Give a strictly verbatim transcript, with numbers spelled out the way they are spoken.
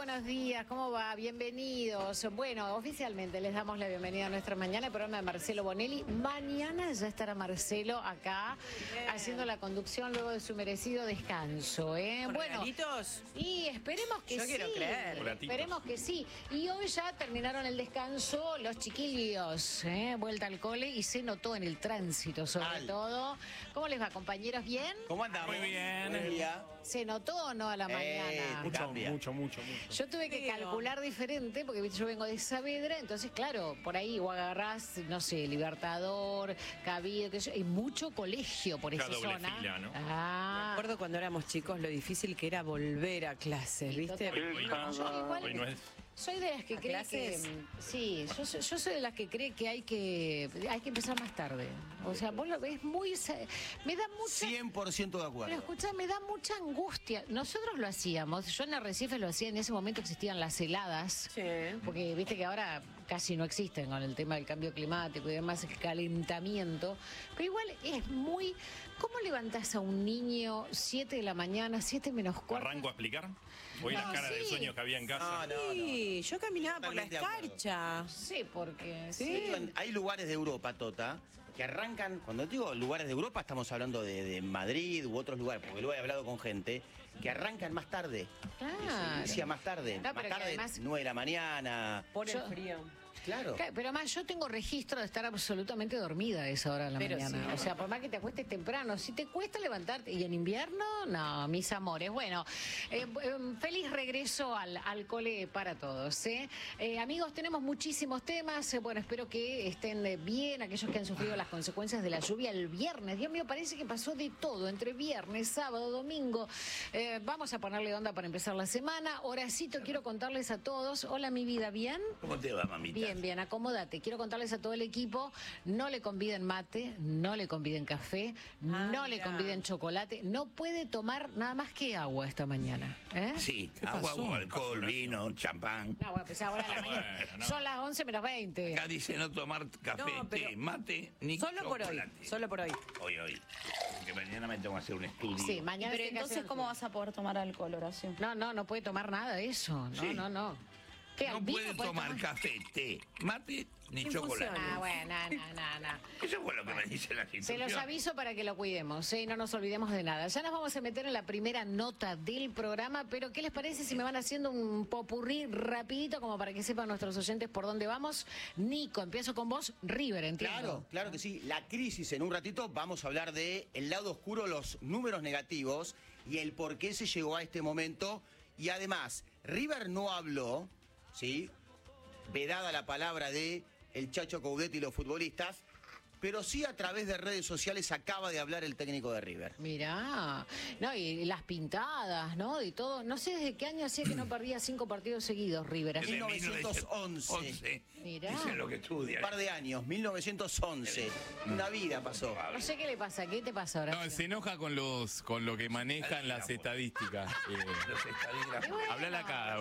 buenos días, ¿cómo va? Bienvenidos. Bueno, oficialmente les damos la bienvenida a nuestra mañana, el programa de Marcelo Bonelli. Mañana ya estará Marcelo acá Bien. haciendo la conducción luego de su merecido descanso. ¿eh? ¿Con bueno, regalitos? Y esperemos que Yo sí. quiero creer. Esperemos que sí. Y hoy ya terminaron el descanso los chiquillos, ¿eh? vuelta al cole y se notó en el tránsito sobre Al. todo. ¿Cómo les va, compañeros? ¿Bien? ¿Cómo andamos? Muy bien. Buen día. ¿Se notó o no a la Eh, mañana? Mucho, Cambia. mucho, mucho, mucho. Yo tuve que calcular diferente porque ¿viste? Yo vengo de Saavedra, entonces claro, por ahí o agarrás, no sé, Libertador, Cabildo, que hay mucho colegio por esa Cada doble zona. fila, ¿no? Ah, Me acuerdo cuando éramos chicos lo difícil que era volver a clases, ¿viste? total. Hoy no, Yo igual- hoy no es. Soy de las que ¿A cree clases? que sí, yo soy, yo soy de las que cree que hay que hay que empezar más tarde. O sea, vos lo ves muy me da mucha cien por ciento de Pero acuerdo. escuchá, me da mucha angustia. Nosotros lo hacíamos, yo en Arrecife lo hacía, en ese momento existían las heladas. Sí. Porque viste que ahora casi no existen con el tema del cambio climático y demás, el calentamiento. Pero igual es muy... ¿Cómo levantás a un niño siete de la mañana, siete menos cuarto? ¿Arranco a explicar? Voy a No, la cara sí. de sueño que había en casa. No, no, Sí, yo caminaba por la Totalmente de acuerdo. escarcha. Sí, porque... Sí. De hecho, en- hay lugares de Europa, Tota, que arrancan, cuando digo lugares de Europa, estamos hablando de, de Madrid u otros lugares, porque lo he hablado con gente, que arrancan más tarde. Claro. Se inicia más tarde. No, más pero que tarde, además- nueve de la mañana. Por el Yo- frío. Claro. Claro, pero además yo tengo registro de estar absolutamente dormida a esa hora de la Pero mañana. sí. O sea, por más que te acuestes temprano, si te cuesta levantarte, y en invierno, no, mis amores. Bueno, eh, eh, feliz regreso al, al cole para todos. ¿eh? Eh, amigos, tenemos muchísimos temas. Eh, bueno, espero que estén eh, bien aquellos que han sufrido las consecuencias de la lluvia el viernes. Dios mío, parece que pasó de todo, entre viernes, sábado, domingo. Eh, vamos a ponerle onda para empezar la semana. Horacito, quiero contarles a todos. Hola, mi vida, ¿bien? ¿Cómo te va, mamita? Bien, bien, acomódate. Quiero contarles a todo el equipo, no le conviden mate, no le conviden café, Ah, no le mirá. conviden chocolate, no puede tomar nada más que agua esta mañana. ¿eh? Sí, ¿Qué agua, pasó? agua, ¿Qué pasó, alcohol, Horacio? vino, champán. No, bueno, pues ahora a la mañana. Bueno, no. Son las once menos veinte. Acá dice no tomar café, No, pero- té, mate, ni Solo por hoy, chocolate. solo por hoy. Hoy, hoy. Porque mañana me tengo que hacer un estudio. Sí, mañana Pero tiene que entonces, hacer- ¿cómo vas a poder tomar alcohol, Horacio? No, no, no puede tomar nada de eso. No, Sí. no, no. ¿Qué, No al vino puede puede tomar café, té, mate, ni Infusiones. chocolate. Ah, bueno, no, no, no. Eso fue lo que me dice la Se institución. los aviso para que lo cuidemos, ¿eh? y no nos olvidemos de nada. Ya nos vamos a meter en la primera nota del programa, pero ¿qué les parece si me van haciendo un popurrí rapidito como para que sepan nuestros oyentes por dónde vamos? Nico, empiezo con vos, River, entiendo. Claro, claro que sí. La crisis, en un ratito vamos a hablar de el lado oscuro, los números negativos y el por qué se llegó a este momento. Y además, River no habló, ¿sí? Vedada la palabra de el Chacho Coudet y los futbolistas, pero sí a través de redes sociales acaba de hablar el técnico de River. Mirá, no, y las pintadas, ¿no? Y todo. No sé desde qué año hacía que no perdía cinco partidos seguidos, River. Así- Desde mil novecientos once. once. Mirá. Dicen lo que estudia. Un par de años, mil novecientos once. Una vida pasó. No sé qué le pasa, ¿qué te pasa ahora? No, se enoja con los con lo que manejan las estadísticas. Eh, Los estadígrafos. Bueno. habla la cara.